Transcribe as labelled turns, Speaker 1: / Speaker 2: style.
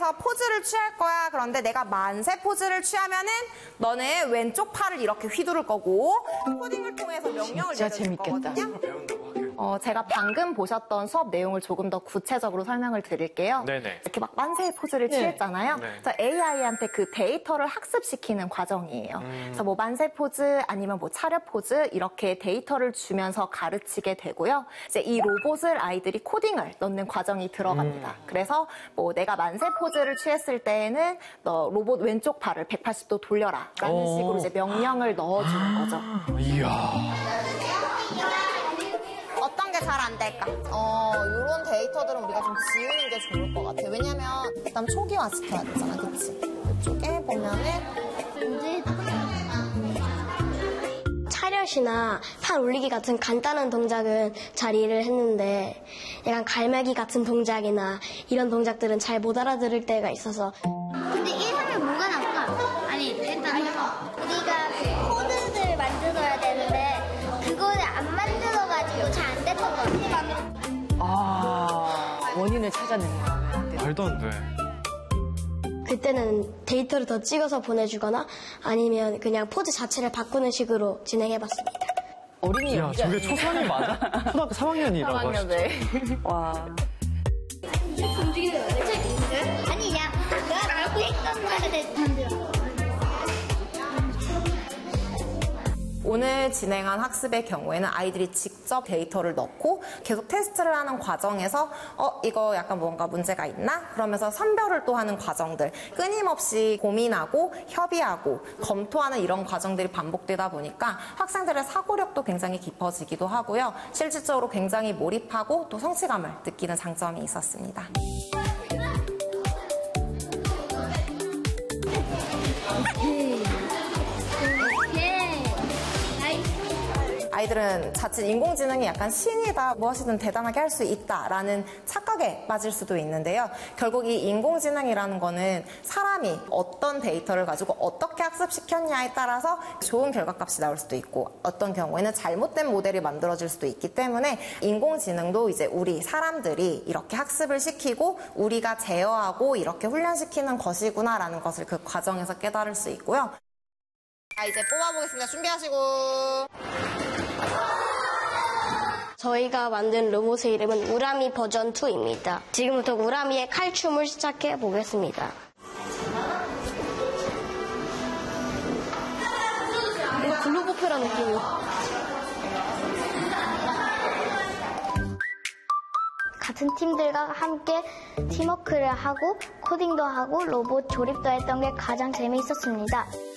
Speaker 1: 상태에서 포즈를 취할 거야. 그런데 내가 만세 포즈를 취하면은 너는 왼쪽 팔을 이렇게 휘두를 거고 코딩을 통해서 명령을 내려줄 거거든요. 제가 방금 보셨던 수업 내용을 조금 더 구체적으로 설명을 드릴게요.
Speaker 2: 네네.
Speaker 1: 이렇게 막 만세 포즈를 취했잖아요.
Speaker 2: 네.
Speaker 1: 그래서 AI한테 그 데이터를 학습시키는 과정이에요. 그래서 뭐 만세 포즈 아니면 뭐 차렷 포즈 이렇게 데이터를 주면서 가르치게 되고요. 이제 이 로봇을 아이들이 코딩을 넣는 과정이 들어갑니다. 그래서 뭐 내가 만세 포즈를 취했을 때에는 너 로봇 왼쪽 팔을 180도 돌려라 라는 식으로 이제 명령을 넣어주는 거죠.
Speaker 2: 이야.
Speaker 1: 어떤 게 잘 안 될까? 이런 데이터들은 우리가 좀 지우는 게 좋을 것 같아요. 왜냐면 일단 초기화 시켜야 되잖아, 그치? 이쪽에 보면은
Speaker 3: 차렷이나 팔 올리기 같은 간단한 동작은 잘 이해를 했는데 약간 갈매기 같은 동작이나 이런 동작들은 잘 못 알아들을 때가 있어서.
Speaker 4: 근데 1, 3을 뭐가 나올까? 아니 일단 우리가 그 코드를 만들어야 되는데 그거를 안 만들어가지고 잘 안 됐던 것 같아요.
Speaker 5: 원인을 찾아내는 거예요.
Speaker 2: 말도 안 돼.
Speaker 3: 그때는 데이터를 더 찍어서 보내주거나 아니면 그냥 포즈 자체를 바꾸는 식으로 진행해봤습니다.
Speaker 5: 어린이
Speaker 2: 야, 저게 초삼이 맞아? 초등학교 3학년이라고 하시죠?
Speaker 5: 와.
Speaker 4: 아니 야 내가 알고 있던 말을 만들어.
Speaker 1: 오늘 진행한 학습의 경우에는 아이들이 직접 데이터를 넣고 계속 테스트를 하는 과정에서 이거 약간 뭔가 문제가 있나? 그러면서 선별을 또 하는 과정들, 끊임없이 고민하고 협의하고 검토하는 이런 과정들이 반복되다 보니까 학생들의 사고력도 굉장히 깊어지기도 하고요. 실질적으로 굉장히 몰입하고 또 성취감을 느끼는 장점이 있었습니다. 아이들은 자칫 인공지능이 약간 신이다, 무엇이든 대단하게 할 수 있다라는 착각에 빠질 수도 있는데요. 결국 이 인공지능이라는 거는 사람이 어떤 데이터를 가지고 어떻게 학습시켰냐에 따라서 좋은 결과값이 나올 수도 있고 어떤 경우에는 잘못된 모델이 만들어질 수도 있기 때문에 인공지능도 이제 우리 사람들이 이렇게 학습을 시키고 우리가 제어하고 이렇게 훈련시키는 것이구나라는 것을 그 과정에서 깨달을 수 있고요. 자, 이제 뽑아보겠습니다. 준비하시고.
Speaker 3: 저희가 만든 로봇의 이름은 우라미 버전 2입니다. 지금부터 우라미의 칼춤을 시작해 보겠습니다. 이거 블루부페라 느낌이.
Speaker 4: 같은 팀들과 함께 팀워크를 하고 코딩도 하고 로봇 조립도 했던 게 가장 재미있었습니다.